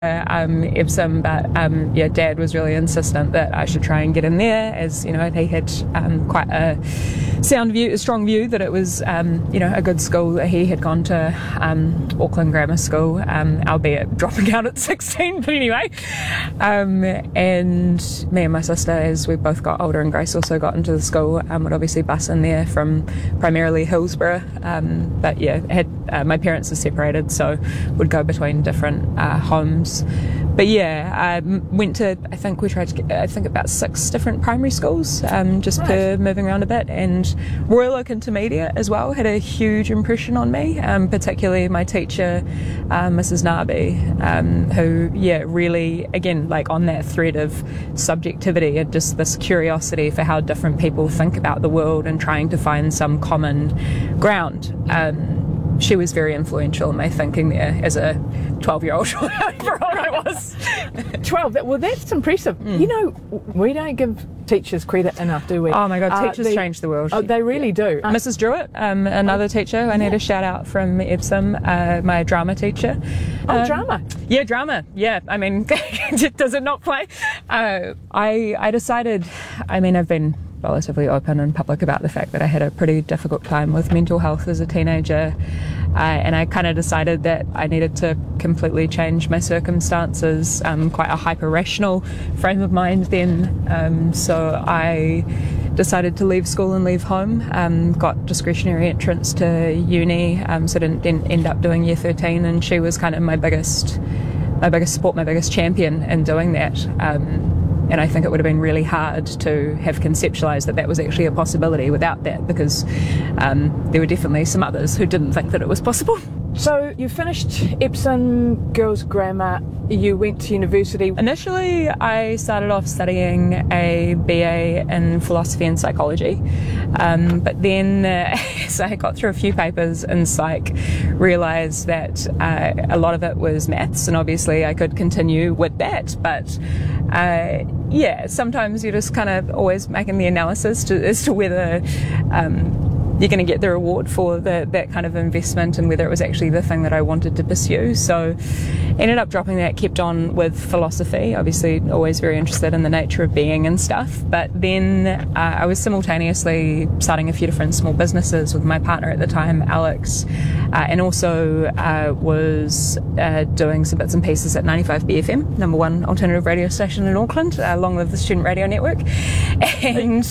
Epsom, but yeah, Dad was really insistent that I should try and get in there, as you know, he had quite a strong view that it was you know, a good school. He had gone to Auckland Grammar School, albeit dropping out at 16, but anyway. And me and my sister, as we both got older, and Grace also got into the school, would obviously bus in there from primarily Hillsborough, but yeah, my parents are separated, so would go between different homes. But yeah, I went to, I think we tried to get, about 6 different primary schools, just per moving around a bit. And Royal Oak Intermediate as well had a huge impression on me, particularly my teacher, Mrs. Narby, who, yeah, really, again, like on that thread of subjectivity and just this curiosity for how different people think about the world and trying to find some common ground. She was very influential in my thinking there as a 12-year-old, however old I was. 12? Well, that's impressive. You know, we don't give teachers credit enough, do we? Oh my God, teachers change the world. Oh, they really do. Mrs. Druitt, another teacher, I need a shout out from Epsom, my drama teacher. Drama? Yeah, drama. Yeah, I mean, does it not play? I decided, I mean, I've been relatively open and public about the fact that I had a pretty difficult time with mental health as a teenager, and I kind of decided that I needed to completely change my circumstances, quite a hyper-rational frame of mind then, so I decided to leave school and leave home, got discretionary entrance to uni, so didn't end up doing year 13, and she was kind of my biggest support, my biggest champion in doing that. And I think it would have been really hard to have conceptualised that that was actually a possibility without that, because there were definitely some others who didn't think that it was possible. So you finished Epsom Girls Grammar, you went to university. Initially, I started off studying a BA in philosophy and psychology, but then as I got through a few papers in psych, realised that a lot of it was maths, and obviously I could continue with that, but yeah, sometimes you're just kind of always making the analysis as to whether you're going to get the reward for that kind of investment and whether it was actually the thing that I wanted to pursue. So ended up dropping that, kept on with philosophy, obviously always very interested in the nature of being and stuff, but then I was simultaneously starting a few different small businesses with my partner at the time, Alex, and also was doing some bits and pieces at 95BFM, #1 alternative radio station in Auckland, along with the Student Radio Network, and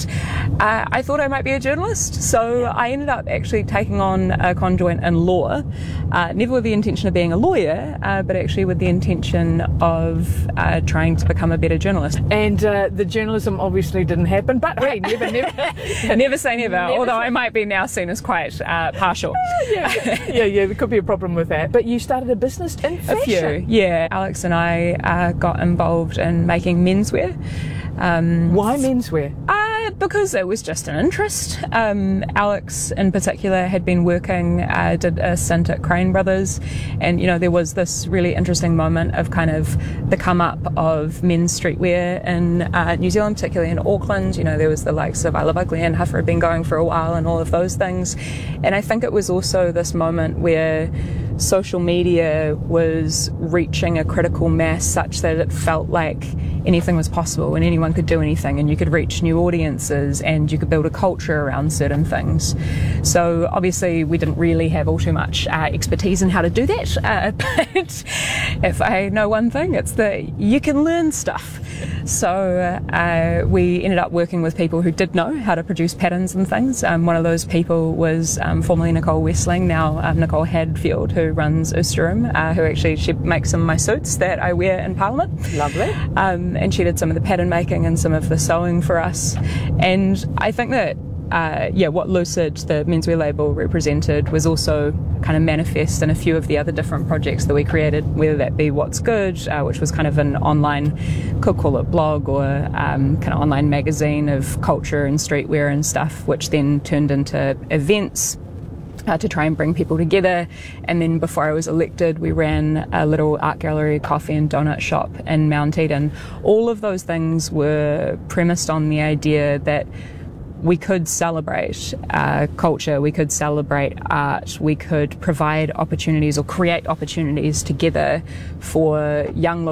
I thought I might be a journalist, so I ended up actually taking on a conjoint in law, never with the intention of being a lawyer, but actually with the intention of trying to become a better journalist. And the journalism obviously didn't happen, but hey, never. Never say never, although I might be now seen as quite partial. Yeah, there could be a problem with that. But you started a business in fashion? A few, yeah. Alex and I got involved in making menswear. Why menswear? Because it was just an interest. Alex in particular had been working, did a stint at Crane Brothers, and you know, there was this really interesting moment of kind of the come up of men's streetwear in New Zealand, particularly in Auckland. You know, there was the likes of I Love Ugly and Huffer had been going for a while and all of those things, and I think it was also this moment where social media was reaching a critical mass such that it felt like anything was possible and anyone could do anything, and you could reach new audiences and you could build a culture around certain things. So obviously we didn't really have all too much expertise in how to do that, but if I know one thing, it's that you can learn stuff. So we ended up working with people who did know how to produce patterns and things. One of those people was formerly Nicole Westling, now Nicole Hadfield, who runs Oosterum, who actually, she makes some of my suits that I wear in Parliament. Lovely. And she did some of the pattern making and some of the sewing for us. And I think that what Lucid, the menswear label, represented was also kind of manifest in a few of the other different projects that we created, whether that be What's Good, which was kind of an online, could call it blog, or kind of online magazine of culture and streetwear and stuff, which then turned into events to try and bring people together. And then before I was elected, we ran a little art gallery, coffee and donut shop in Mount Eden. All of those things were premised on the idea that we could celebrate culture, we could celebrate art, we could provide opportunities or create opportunities together for young